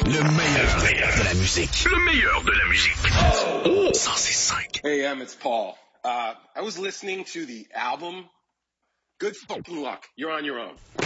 Le meilleur de la musique. Le meilleur de la musique. Oh, 106.5. Hey, it's Paul. I was listening to the album Good Fucking Luck. You're on your own.